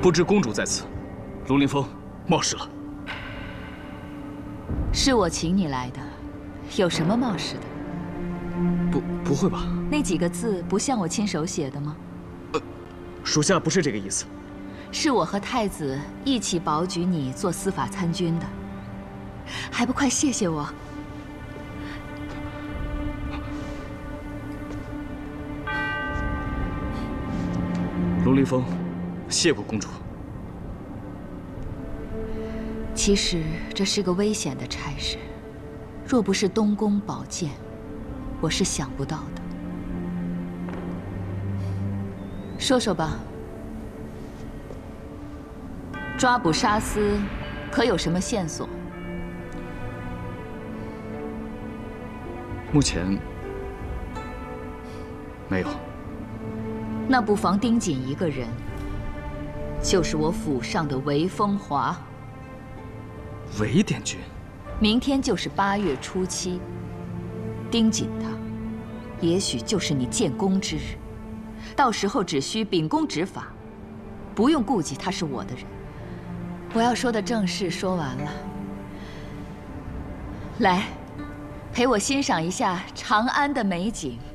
不知公主在此，龙凌风冒失了。 是我请你来的，有什么冒失的？ 不会吧？ 那几个字不像我亲手写的吗？ 属下不是这个意思。 是我和太子一起保举你做司法参军的，还不快谢谢我！ 龙凌风，谢过公主。 其实这是个危险的差事，若不是东宫宝剑，我是想不到的。说说吧，抓捕沙司，可有什么线索？ 目前没有。 那不妨盯紧一个人，就是我府上的韦风华。 韦殿军， 明天就是8月初7，盯紧他，也许就是你建功之日。到时候只需秉公执法，不用顾及他是我的人。我要说的正事说完了，来，陪我欣赏一下长安的美景。